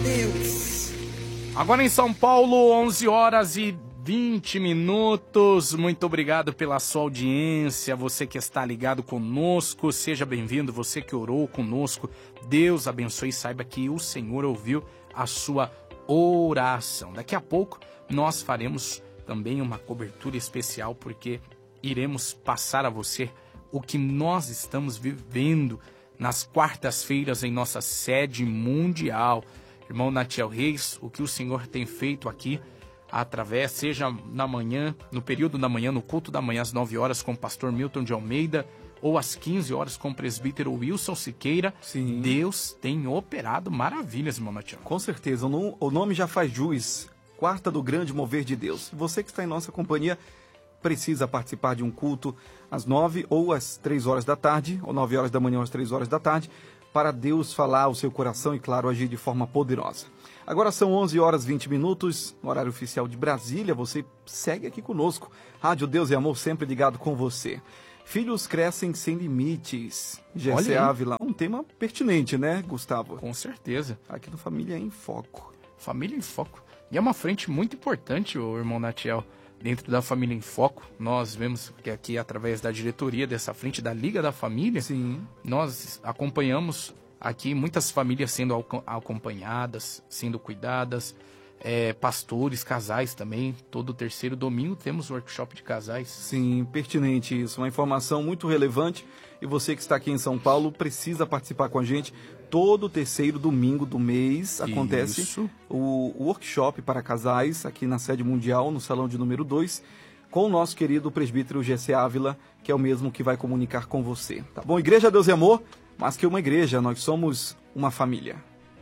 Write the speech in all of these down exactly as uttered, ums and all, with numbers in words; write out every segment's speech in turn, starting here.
Deus. Agora em São Paulo, onze horas e vinte minutos. Muito obrigado pela sua audiência. Você que está ligado conosco, seja bem-vindo. Você que orou conosco, Deus abençoe e saiba que o Senhor ouviu a sua oração. Daqui a pouco nós faremos também uma cobertura especial, porque iremos passar a você o que nós estamos vivendo nas quartas-feiras em nossa sede mundial. Irmão Natiel Reis, o que o Senhor tem feito aqui, através, seja na manhã, no período da manhã, no culto da manhã às nove horas com o pastor Milton de Almeida, ou às quinze horas com o presbítero Wilson Siqueira. Sim. Deus tem operado maravilhas, irmão Natiel. Com certeza, o nome já faz jus. Quarta do grande mover de Deus. Você que está em nossa companhia precisa participar de um culto às nove ou às três horas da tarde, ou nove horas da manhã ou às três horas da tarde, para Deus falar ao seu coração e, claro, agir de forma poderosa. Agora são onze horas e vinte minutos, no horário oficial de Brasília. Você segue aqui conosco. Rádio Deus e Amor, sempre ligado com você. Filhos crescem sem limites. Gessé Ávila, um tema pertinente, né, Gustavo? Com certeza. Aqui no Família em Foco. Família em Foco. E é uma frente muito importante, o irmão Natiel, dentro da Família em Foco. Nós vemos que aqui, através da diretoria dessa frente, da Liga da Família, sim, nós acompanhamos aqui muitas famílias sendo acompanhadas, sendo cuidadas, é, pastores, casais também. Todo terceiro domingo temos workshop de casais. Sim, pertinente isso, uma informação muito relevante. E você que está aqui em São Paulo precisa participar com a gente. Todo terceiro domingo do mês acontece Isso. o workshop para casais aqui na sede mundial, no salão de número dois, com o nosso querido presbítero Gessé Ávila, que é o mesmo que vai comunicar com você. Tá bom? Igreja Deus e Amor, mais que uma igreja, nós somos uma família.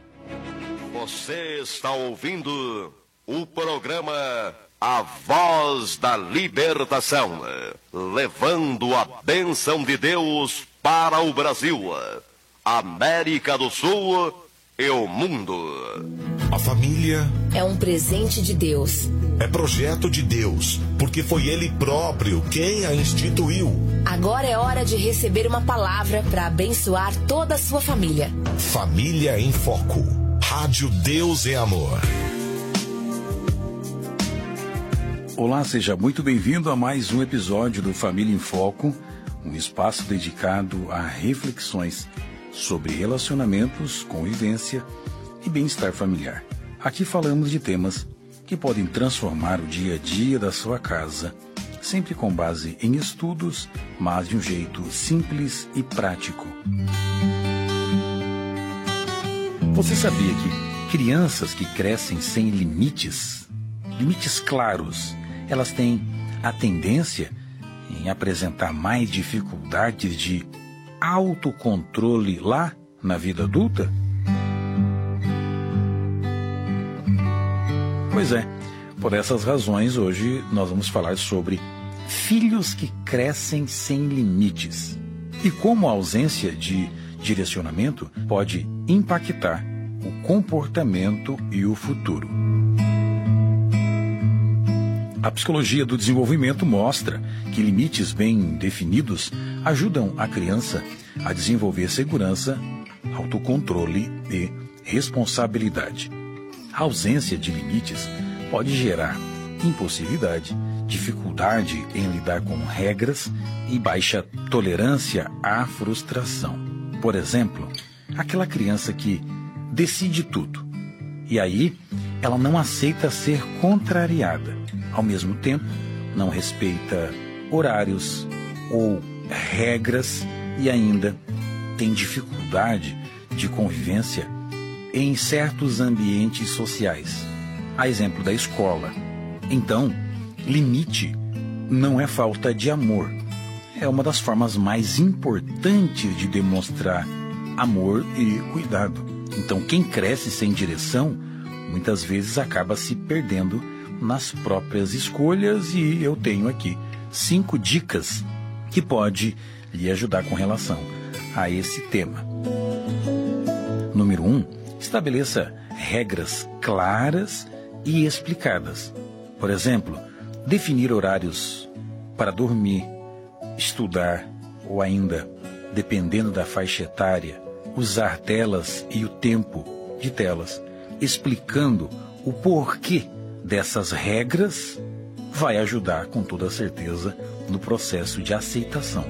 Você está ouvindo o programa A Voz da Libertação, levando a bênção de Deus para o Brasil, América do Sul e o mundo. A família é um presente de Deus. É projeto de Deus, porque foi Ele próprio quem a instituiu. Agora é hora de receber uma palavra para abençoar toda a sua família. Família em Foco. Rádio Deus e Amor. Olá, seja muito bem-vindo a mais um episódio do Família em Foco, um espaço dedicado a reflexões sobre relacionamentos, convivência e bem-estar familiar. Aqui falamos de temas que podem transformar o dia a dia da sua casa, sempre com base em estudos, mas de um jeito simples e prático. Você sabia que crianças que crescem sem limites, limites claros, elas têm a tendência em apresentar mais dificuldades de autocontrole lá na vida adulta? Pois é, por essas razões hoje nós vamos falar sobre filhos que crescem sem limites e como a ausência de direcionamento pode impactar o comportamento e o futuro. A psicologia do desenvolvimento mostra que limites bem definidos ajudam a criança a desenvolver segurança, autocontrole e responsabilidade. A ausência de limites pode gerar impulsividade, dificuldade em lidar com regras e baixa tolerância à frustração. Por exemplo, aquela criança que decide tudo e aí ela não aceita ser contrariada. Ao mesmo tempo, não respeita horários ou regras e ainda tem dificuldade de convivência em certos ambientes sociais, a exemplo da escola. Então, limite não é falta de amor. É uma das formas mais importantes de demonstrar amor e cuidado. Então, quem cresce sem direção, muitas vezes acaba se perdendo nas próprias escolhas, e eu tenho aqui cinco dicas que pode lhe ajudar com relação a esse tema. Número um, estabeleça regras claras e explicadas. Por exemplo, definir horários para dormir, estudar ou ainda, dependendo da faixa etária, usar telas e o tempo de telas. explicando o porquê dessas regras vai ajudar com toda certeza no processo de aceitação.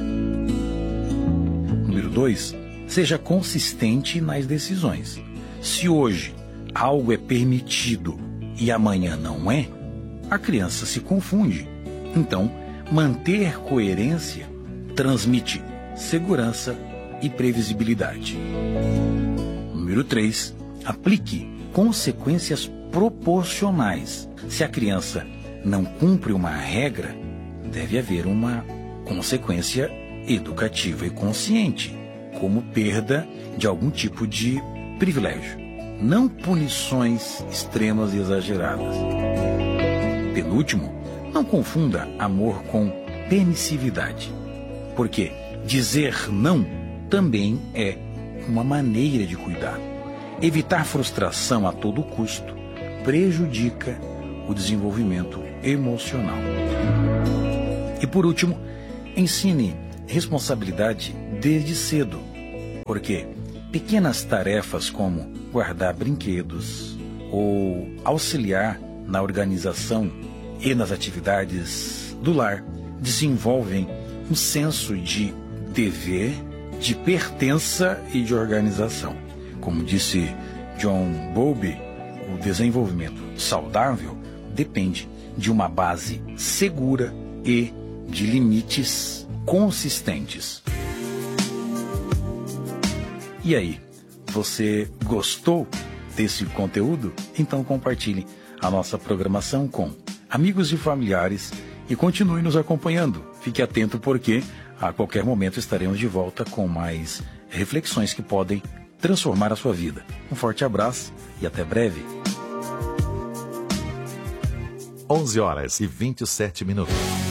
Número dois, seja consistente nas decisões. Se hoje algo é permitido e amanhã não é, a criança se confunde. Então, manter coerência transmite segurança e previsibilidade. Número três, aplique consequências proporcionais. Se a criança não cumpre uma regra, deve haver uma consequência educativa e consciente, como perda de algum tipo de privilégio, não punições extremas e exageradas. Penúltimo, não confunda amor com permissividade, porque dizer não também é uma maneira de cuidar. Evitar frustração a todo custo prejudica o desenvolvimento emocional. E por último, ensine responsabilidade desde cedo, porque pequenas tarefas como guardar brinquedos ou auxiliar na organização e nas atividades do lar desenvolvem um senso de dever, de pertença e de organização. Como disse John Bowlby, o desenvolvimento saudável depende de uma base segura e de limites consistentes. E aí, você gostou desse conteúdo? Então compartilhe a nossa programação com amigos e familiares e continue nos acompanhando. Fique atento porque a qualquer momento estaremos de volta com mais reflexões que podem transformar a sua vida. Um forte abraço e até breve. onze horas e vinte e sete minutos.